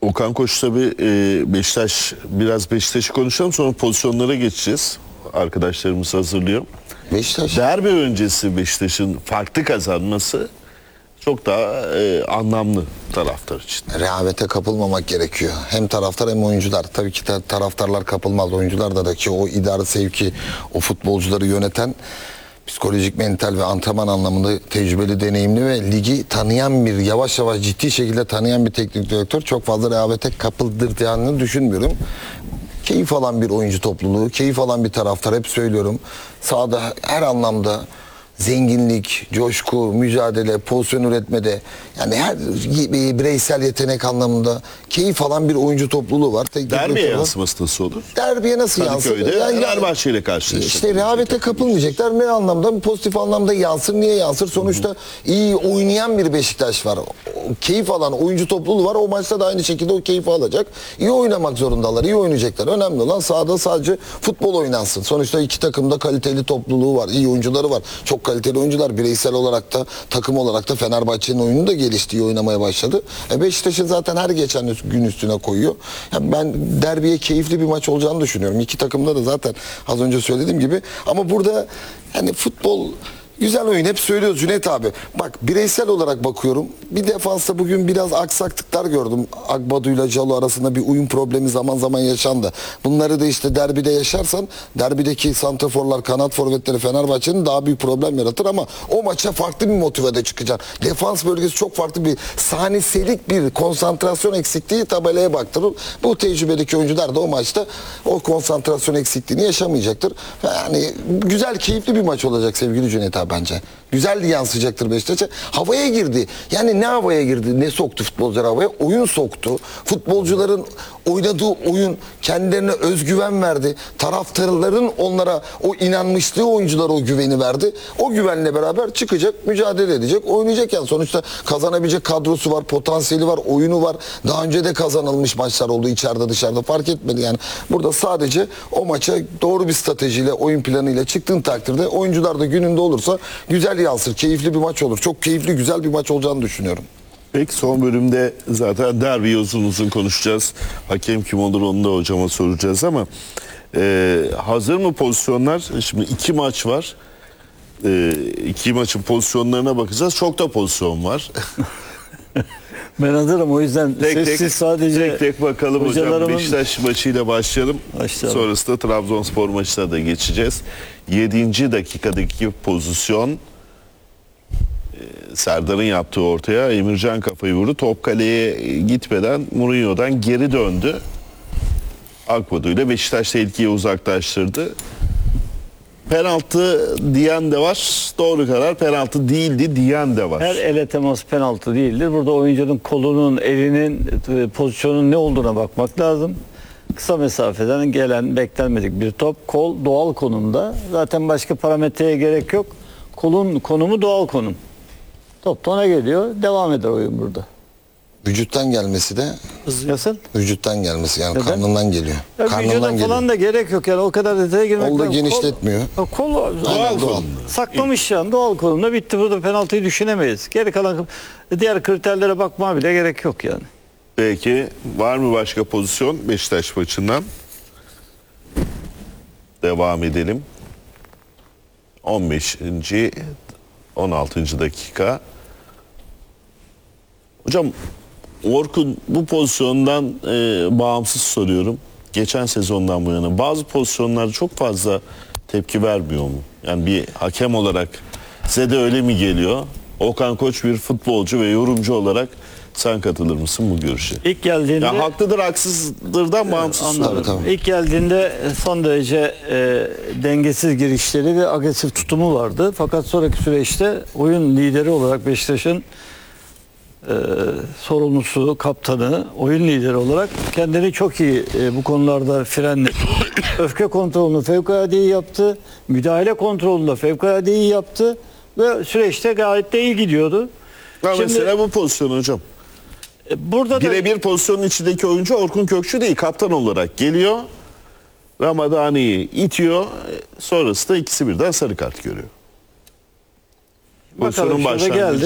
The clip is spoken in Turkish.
Okan Koç tabii Beşiktaş, biraz Beşiktaş'ı konuşalım, sonra pozisyonlara geçeceğiz. Arkadaşlarımız hazırlıyor. Beşiktaş. Derbi öncesi Beşiktaş'ın farklı kazanması çok daha anlamlı taraftar için. Rehavete kapılmamak gerekiyor. Hem taraftar hem oyuncular. Tabii ki taraftarlar kapılmaz. Oyuncular da ki o idare sevki, o futbolcuları yöneten psikolojik, mental ve antrenman anlamında tecrübeli, deneyimli ve ligi tanıyan bir, yavaş yavaş ciddi şekilde tanıyan bir teknik direktör çok fazla rehavete kapıldırdığını düşünmüyorum. Keyif alan bir oyuncu topluluğu, keyif alan bir taraftar, hep söylüyorum. Sahada her anlamda zenginlik, coşku, mücadele, pozisyon üretmede, yani her bireysel yetenek anlamında keyif alan bir oyuncu topluluğu var. Derbiye yansıması nasıl olur? Derbiye nasıl yansır? Kadıköy'de Fenerbahçe ile karşılaşacak. İşte rehavete kapılmayacaklar. Ne anlamda? Pozitif anlamda yansır. Niye yansır? Sonuçta iyi oynayan bir Beşiktaş var. Keyif alan oyuncu topluluğu var. O maçta da aynı şekilde o keyfi alacak. İyi oynamak zorundalar. İyi oynayacaklar. Önemli olan sahada sadece futbol oynansın. Sonuçta iki takımda kaliteli topluluğu var. İyi oyuncuları var. Çok kaliteli oyuncular. Bireysel olarak da takım olarak da Fenerbahçe'nin oyunu da gelişti. İyi oynamaya başladı. Beşiktaş'ın zaten her geçen gün üstüne koyuyor. Yani ben derbiye keyifli bir maç olacağını düşünüyorum. İki takımda da zaten az önce söylediğim gibi. Ama burada hani futbol güzel oyun, hep söylüyoruz Cüneyt abi. Bak, bireysel olarak bakıyorum. Bir defansta bugün biraz aksaklıklar gördüm. Agbadu ile Calo arasında bir uyum problemi zaman zaman yaşandı. Bunları da işte derbide yaşarsan, derbideki santraforlar, kanat forvetleri Fenerbahçe'nin daha büyük problem yaratır ama o maça farklı bir motivede çıkacaksın. Defans bölgesi çok farklı bir saniselik bir konsantrasyon eksikliği tabelaya baktırır. Bu tecrübedeki oyuncular da o maçta o konsantrasyon eksikliğini yaşamayacaktır. Yani güzel, keyifli bir maç olacak sevgili Cüneyt abi bence. Güzel yansıyacaktır Beşiktaş'a. Havaya girdi. Yani ne havaya girdi? Ne soktu futbolcular havaya? Oyun soktu. Futbolcuların oynadığı oyun kendilerine özgüven verdi. Taraftarların onlara o inanmışlığı, oyunculara o güveni verdi. O güvenle beraber çıkacak, mücadele edecek, oynayacak yani. Sonuçta kazanabilecek kadrosu var, potansiyeli var, oyunu var. Daha önce de kazanılmış maçlar oldu, içeride dışarıda fark etmedi yani. Burada sadece o maça doğru bir stratejiyle, oyun planıyla çıktığın takdirde oyuncular da gününde olursa güzel yansır, keyifli bir maç olur. Çok keyifli, güzel bir maç olacağını düşünüyorum. Peki, son bölümde zaten derbiyi uzun uzun konuşacağız. Hakem kim olur onu da hocama soracağız ama hazır mı pozisyonlar? Şimdi iki maç var. İki maçın pozisyonlarına bakacağız. Çok da pozisyon var. Ben hazırım, o yüzden sessiz sadece tek tek bakalım hocam. Beşiktaş maçıyla başlayalım. Sonrasında Trabzonspor maçına da geçeceğiz. 7. dakikadaki pozisyon, Serdar'ın yaptığı ortaya, Emircan kafayı vurdu. Top kaleye gitmeden Mourinho'dan geri döndü. Agbadu ile Beşiktaş tehlikeyi uzaklaştırdı. Penaltı diyen de var. Doğru karar penaltı değildi diyen de var. her ele temas penaltı değildir. Burada oyuncunun kolunun, elinin, pozisyonun ne olduğuna bakmak lazım. Kısa mesafeden gelen beklenmedik bir top. Kol doğal konumda. Zaten başka parametreye gerek yok. Kolun konumu doğal konum. Top da ona geliyor. Devam eder oyun burada. Vücuttan gelmesi de Nasıl? vücuttan gelmesi yani Neden? karnından geliyor. Ya Karnından vücuda falan da gerek yok yani, o kadar detaya girmek Kol da lazım. genişletmiyor. Kol Aynen, doğal. saklamış yani, doğal konumda bitti, burada penaltıyı düşünemeyiz. Geri kalan diğer kriterlere bakmaya bile gerek yok yani. Peki, var mı başka pozisyon Beşiktaş maçından? Devam edelim. 15. 16. dakika. Hocam, Orkun, bu pozisyondan bağımsız soruyorum. Geçen sezondan bu yana bazı pozisyonlar çok fazla tepki vermiyor mu? Yani bir hakem olarak size de öyle mi geliyor? Okan Koç bir futbolcu ve yorumcu olarak sen katılır mısın bu görüşe? İlk geldiğinde Ya haklıdır haksızdırdan bağımsız soruyorum. Tabii. İlk geldiğinde son derece dengesiz girişleri ve agresif tutumu vardı. Fakat sonraki süreçte oyun lideri olarak Beşiktaş'ın sorumlusu, kaptanı, oyun lideri olarak kendini çok iyi bu konularda frenledi. Öfke kontrolünü fevkalade iyi yaptı. Müdahale kontrolünü fevkalade iyi yaptı. Ve süreçte gayet de iyi gidiyordu. Ya mesela bu pozisyon hocam. Burada da Birebir pozisyonun içindeki oyuncu Orkun Kökçü değil, kaptan olarak geliyor. Ramadani'yi itiyor. Sonrasında ikisi birden sarı kart görüyor. bakalım, Pozisyonun şurada geldi.